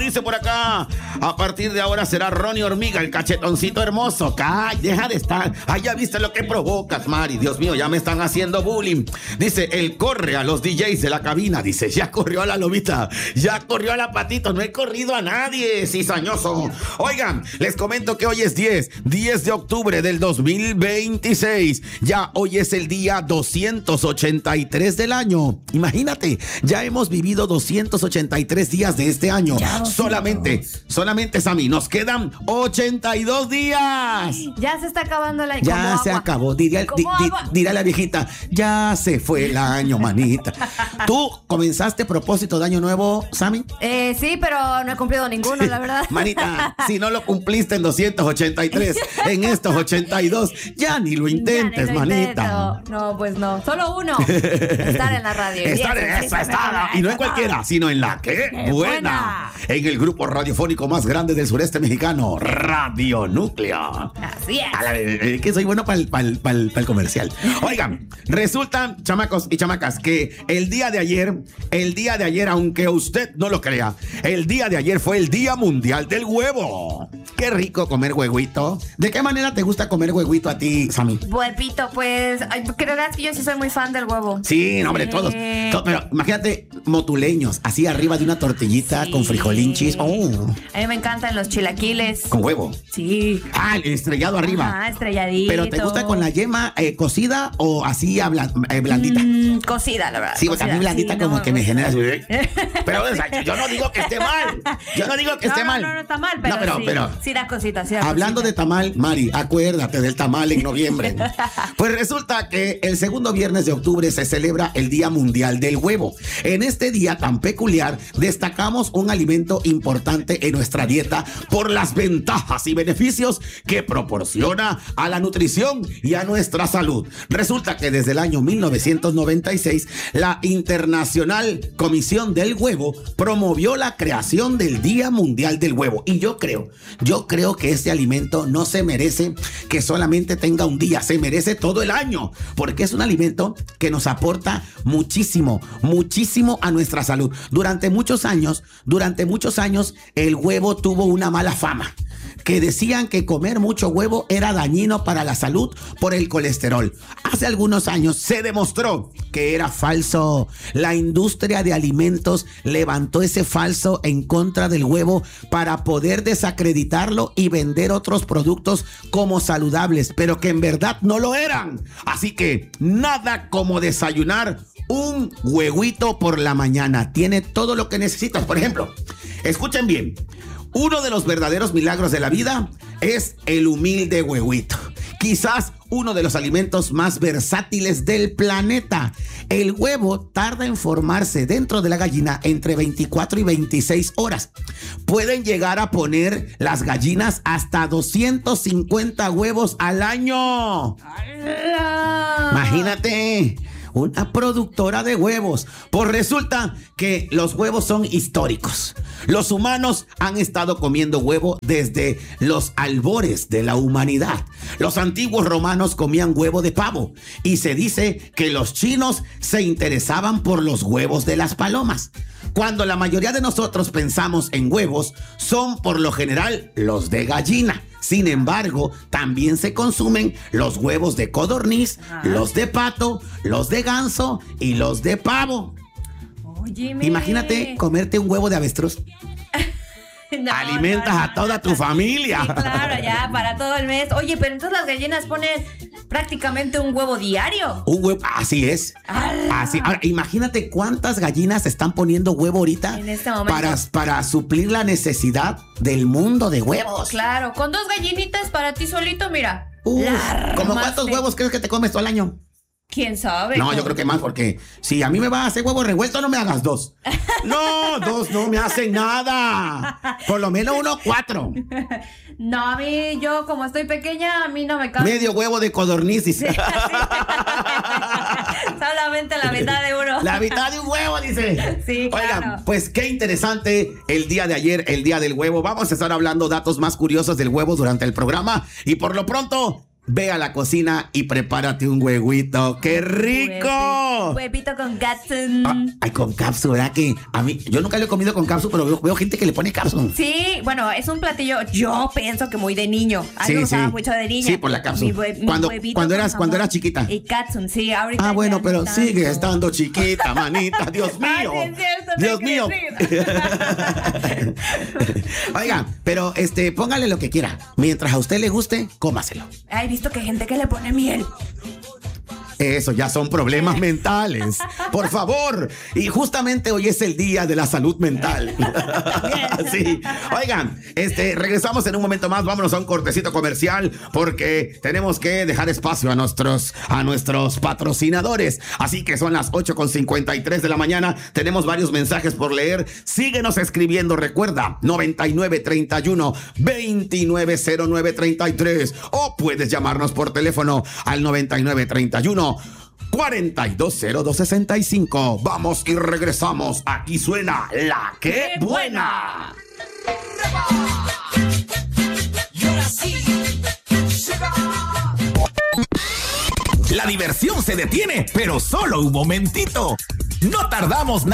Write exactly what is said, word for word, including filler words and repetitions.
dice por acá. A partir de ahora será Ronnie Hormiga, el cachetoncito hermoso. Ay, deja de estar. Ay, ya viste lo que provocas, Mari. Dios mío, ya me están haciendo bullying. Dice, él corre a los D Js de la cabina. Dice, ya corrió a la lobita, ya corrió a la patito. No he corrido a nadie, cizañoso. Oigan, les comento que hoy es diez de octubre del dos mil veintiséis. Ya hoy es el día doscientos ochenta y tres del año. Imagínate, ya hemos vivido doscientos ochenta y tres días de este año. Ya, solamente, solamente, Sammy, nos quedan ochenta y dos días. Ya se está acabando el año. Ya se agua. acabó. Diría, di, di, dirá la viejita, ya se fue el año, manita. ¿Tú comenzaste propósito de año nuevo, Sammy? Eh, sí, pero no he cumplido ninguno, la verdad. Manita, si no lo cumpliste en doscientos ochenta y tres, en estos ochenta y dos, ya ni lo intentes, ni lo manita. Intento. No, pues no. Solo uno. Estar en la radio. Estar en esa, sí, estar. Y no en cualquiera, sino en la que buena. buena. En el grupo radiofónico más grande del sureste mexicano, Radio Núcleo. Así es. A la, eh, que soy bueno para el, para el, para el, para el comercial. Oigan, resulta, chamacos y chamacas, que el día de ayer, el día de ayer, aunque usted no lo crea, el día de ayer fue el Día Mundial del Huevo. Qué rico comer huevito. ¿De qué manera te gusta comer huevito a ti, Sammy? Huevito, pues, ay, creerás que yo sí soy muy fan del huevo. Sí, no, hombre, todos, todos. Pero imagínate, motuleños, así arriba de una tortillita sí. con frijolinchis. Oh. A mí me encantan los chilaquiles. ¿Con huevo? Sí. Ah, estrellado arriba. Ah, estrelladito. ¿Pero te gusta con la yema eh, cocida o así bla, eh, blandita? Mm, cocida, la verdad. Sí, cocida. También blandita sí, como no, que me genera... Pero o sea, yo no digo que esté mal. Yo no digo que no, esté no, mal. No, no, no está mal, pero, no, pero, sí, pero sí da cosita, sí da hablando cosita. de tamal, Mari, acuérdate del tamal en noviembre. Pues resulta que el segundo viernes de octubre se celebra el Día Mundial del Huevo. En este día tan peculiar, destacamos un alimento importante en nuestra dieta por las ventajas y beneficios que proporciona a la nutrición y a nuestra salud. Resulta que desde el año mil novecientos noventa y seis, la Internacional Comisión del Huevo promovió la creación del Día Mundial del Huevo. Y yo creo, yo creo que este alimento no se merece que solamente tenga un día, se merece todo el año, porque es un alimento que nos aporta muchísimo, muchísimo a nuestra salud. Durante muchos años, durante muchos años, el huevo tuvo una mala fama, que decían que comer mucho huevo era dañino para la salud por el colesterol. Hace algunos años se demostró que era falso. La industria de alimentos levantó ese falso en contra del huevo para poder desacreditarlo y vender otros productos como saludables, pero que en verdad no lo eran. Así que nada como desayunar un huevito por la mañana. Tiene todo lo que necesitas. Por ejemplo, escuchen bien. Uno de los verdaderos milagros de la vida es el humilde huevito. Quizás uno de los alimentos más versátiles del planeta. El huevo tarda en formarse dentro de la gallina entre veinticuatro y veintiséis horas. Pueden llegar a poner las gallinas hasta doscientos cincuenta huevos al año. ¡Hala! Imagínate. Una productora de huevos. Pues resulta que los huevos son históricos. Los humanos han estado comiendo huevo desde los albores de la humanidad. Los antiguos romanos comían huevo de pavo y se dice que los chinos se interesaban por los huevos de las palomas. Cuando la mayoría de nosotros pensamos en huevos, son por lo general los de gallina. Sin embargo, también se consumen los huevos de codorniz, ah. los de pato, los de ganso y los de pavo. Óyeme. Imagínate comerte un huevo de avestruz. No, alimentas no, no, a toda no, tu no. familia. Sí, claro, ya, para todo el mes. Oye, pero entonces las gallinas ponen prácticamente un huevo diario. Un huevo, así es. ¡Hala! Así. Ahora, imagínate cuántas gallinas están poniendo huevo ahorita en este momento para, para suplir la necesidad del mundo de huevos. Claro, con dos gallinitas para ti solito, mira. Uh, ¿Cómo cuántos huevos crees que te comes todo el año? ¿Quién sabe? No, yo creo que más, porque si a mí me vas a hacer huevo revuelto, no me hagas dos. No, dos no me hacen nada. Por lo menos uno, cuatro. No, a mí, yo como estoy pequeña, a mí no me cabe. Medio huevo de codorniz. Sí, sí. Solamente la mitad de uno. La mitad de un huevo, dice. Sí, claro. Oigan, pues qué interesante el día de ayer, el día del huevo. Vamos a estar hablando datos más curiosos del huevo durante el programa. Y por lo pronto, ve a la cocina y prepárate un huevito. ¡Qué rico! Huevito con cápsula. Ah, ay, con cápsula, ¿verdad? Que a mí, yo nunca lo he comido con cápsula, pero veo, veo gente que le pone cápsula. Sí, bueno, es un platillo, yo pienso que muy de niño. A mí me gustaba mucho de niña. Sí, por la cápsula. Mi hue- cuando, mi cuando, eras, cuando eras chiquita. Y cápsula, sí, ahorita. Ah, bueno, pero tanto. sigue estando chiquita, manita. Dios mío. Ay, sí, es cierto, Dios no mío. Oiga, pero este, póngale lo que quiera. Mientras a usted le guste, cómaselo. He visto que hay gente que le pone miel. Eso ya son problemas mentales. Por favor. Y justamente hoy es el día de la salud mental. Sí. Oigan, este, regresamos en un momento más. Vámonos a un cortecito comercial porque tenemos que dejar espacio a nuestros, a nuestros patrocinadores. Así que son las ocho con cincuenta y tres de la mañana. Tenemos varios mensajes por leer. Síguenos escribiendo. Recuerda, noventa y nueve treinta y uno veintinueve cero nueve treinta y tres. O puedes llamarnos por teléfono al noventa y nueve treinta y uno cuarenta y dos cero dos sesenta y cinco. Vamos y regresamos. Aquí suena La Que Buena. La diversión se detiene, pero solo un momentito. No tardamos nada.